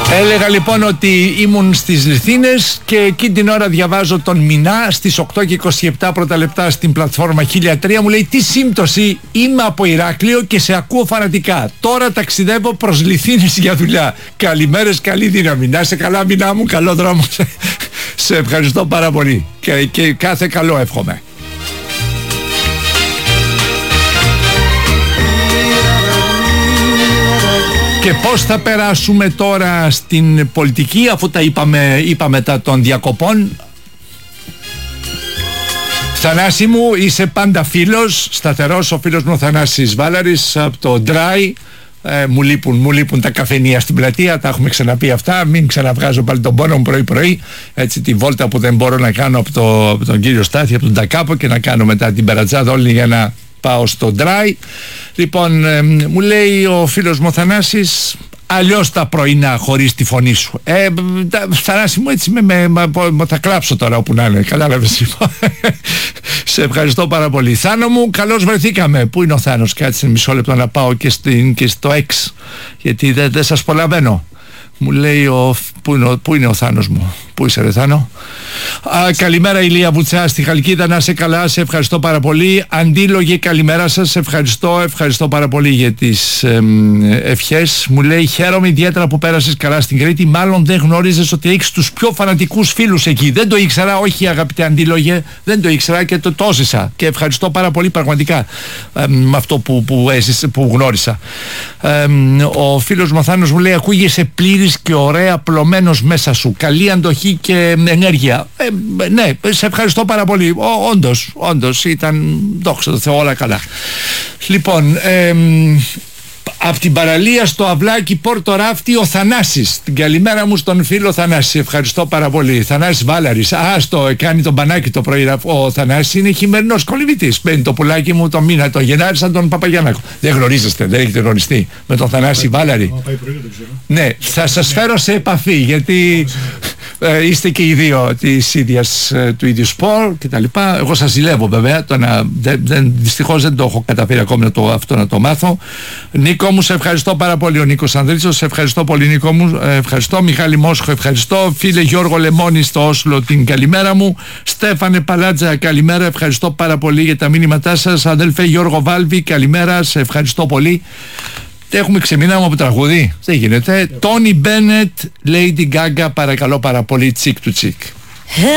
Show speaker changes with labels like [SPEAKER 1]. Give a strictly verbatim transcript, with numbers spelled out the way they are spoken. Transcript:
[SPEAKER 1] Έλεγα λοιπόν ότι ήμουν στις Λιθίνες και εκείνη την ώρα διαβάζω τον Μινά στις οκτώ και είκοσι επτά πρώτα λεπτά στην πλατφόρμα χίλια τρία. Μου λέει: τι σύμπτωση, είμαι από Ηράκλειο και σε ακούω φανατικά. Τώρα ταξιδεύω προς Λιθίνες για δουλειά. Καλημέρες, καλή δύναμη. Να είσαι καλά, Μινά μου, καλό δρόμο. Σε ευχαριστώ πάρα πολύ και, και κάθε καλό εύχομαι. Και πώς θα περάσουμε τώρα στην πολιτική, αφού τα είπαμε, είπαμε μετά των διακοπών. Θανάση μου, είσαι πάντα φίλος, σταθερός ο φίλος μου ο Θανάσης Βάλαρης από το Dry. Ε, μου, λείπουν, μου λείπουν τα καφενεία στην πλατεία, τα έχουμε ξαναπεί αυτά. Μην ξαναβγάζω πάλι τον πόνο μου πρωί-πρωί. Έτσι τη βόλτα που δεν μπορώ να κάνω από, το, από τον κύριο Στάθη, από τον Τακάπο, και να κάνω μετά την Περατζάδα όλη για να πάω στο Dry. Λοιπόν, ε, μου λέει ο φίλος μου ο Θανάσης, αλλιώς τα πρωινά χωρίς τη φωνή σου. Ε, Θανάση μου, έτσι με, με, με, με, θα κλάψω τώρα όπου να είναι. Κατάλαβες λοιπόν. Σε ευχαριστώ πάρα πολύ. Θάνο μου, καλώς βρεθήκαμε. Πού είναι ο Θάνος? Κάτσε μισό λεπτό να πάω και, στην, και στο X, γιατί δεν, δεν σας προλαβαίνω. Μου λέει ο, πού, είναι ο, πού είναι ο Θάνος μου? Πού είσαι ρε Θάνο? Α, καλημέρα Ηλία Βουτσά στη Χαλκίδα, να σε καλά, σε ευχαριστώ πάρα πολύ. Αντίλογε, καλημέρα σας, ευχαριστώ, ευχαριστώ πάρα πολύ για τις ε, ευχές. Μου λέει: χαίρομαι ιδιαίτερα που πέρασες καλά στην Κρήτη. Μάλλον δεν γνώριζες ότι έχεις τους πιο φανατικούς φίλους εκεί. Δεν το ήξερα, όχι αγαπητέ Αντίλογε, δεν το ήξερα και το τόζησα. Και ευχαριστώ πάρα πολύ πραγματικά ε, με αυτό που, που, έζησε, που γνώρισα. Ε, ο φίλος μου Θάνος μου λέει: ακούγεσαι πλήρης και ωραία πλωμένος μέσα σου. Καλή αντοχή και ενέργεια. Ε, ναι, σε ευχαριστώ πάρα πολύ. Ο, όντως, όντως ήταν, δόξα τω Θεώ, όλα καλά. Λοιπόν, ε, από την παραλία στο αυλάκι Πόρτο Ράφτη, ο Θανάσης. Την καλημέρα μου στον φίλο Θανάση. Ευχαριστώ πάρα πολύ. Θανάσης Βάλαρης. Α, στο κάνει τον μπανάκι το πρωί. Ο Θανάσης είναι χειμερινός κολυβητής. Παίρνει το πουλάκι μου το μήνα, το Γενάρη, σαν τον Παπαγιάννακο. Δεν γνωρίζεστε, δεν έχετε γνωριστεί με τον Θανάση Βάλαρη? Ναι, θα σας φέρω σε επαφή, γιατί ε, είστε και οι δύο της ίδιας, ε, του ίδιου σπορ κτλ. Εγώ σας ζηλεύω βέβαια. Το να, δεν, δεν, δυστυχώς δεν το έχω καταφέρει ακόμη να το, αυτό να το μάθω. Νίκο μου, σε ευχαριστώ πάρα πολύ. Ο Νίκος Ανδρίτσος, σε ευχαριστώ πολύ Νίκο μου. Ε, ευχαριστώ. Μιχάλη Μόσχο, ευχαριστώ. Φίλε Γιώργο Λεμόνη στο Όσλο, την καλημέρα μου. Στέφανε Παλάτζα, καλημέρα. Ευχαριστώ πάρα πολύ για τα μήνυματά σας. Αδέλφε Γιώργο Βάλβη, καλημέρα. Σε ευχαριστώ πολύ. Έχουμε ξεμείναμε από τραγούδι. Δεν γίνεται. Τόνι Μπένετ, Lady Gaga, παρακαλώ πάρα πολύ. Τσικ του τσικ.